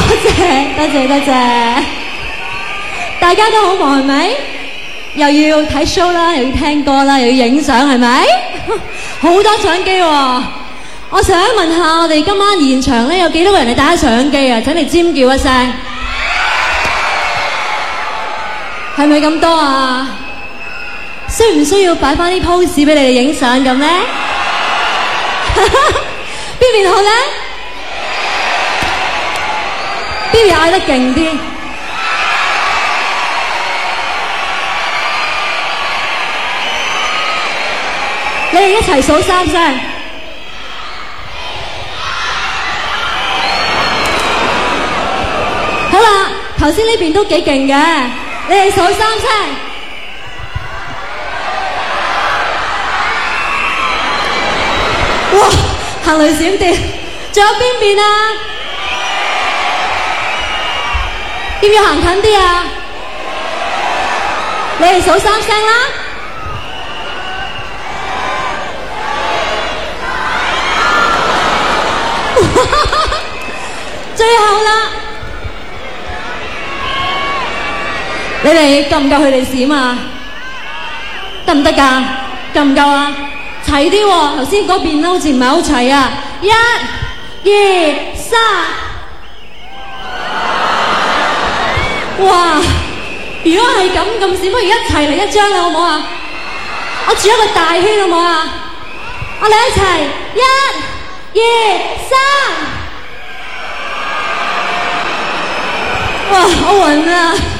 謝，大家都好忙係咪？又要睇 show 啦，又要聽歌啦，又要影相係咪？好多相機喎！我想問下我哋今晚現場咧有幾多個人係帶相機啊？請你尖叫一聲，係咪咁多啊？需唔需要擺翻啲 pose 俾你哋影相咁咧？邊邊好咧？Bibi 嗌得勁啲，你哋一齊數3聲。好啦，頭先呢邊都幾勁嘅，你哋數3聲。哇，行雷閃電，仲有邊邊啊？要唔要行近啲啊？你哋數3聲啦。最後啦，你哋夠唔夠佢哋閃啊？得唔得㗎？夠唔夠啊？齊啲喎，頭先嗰邊好似唔係好齊啊！1、2、3。哇！如果係咁閃，不如一齊嚟一張啦，好唔好啊？我轉一個大圈，好唔好啊？我哋一齊，1、2、3。哇！好暈啊！